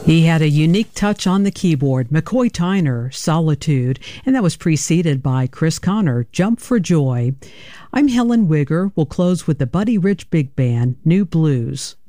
He had a unique touch on the keyboard. McCoy Tyner, Solitude, and that was preceded by Chris Connor, Jump for Joy. I'm Helen Wigger. We'll close with the Buddy Rich Big Band, New Blues.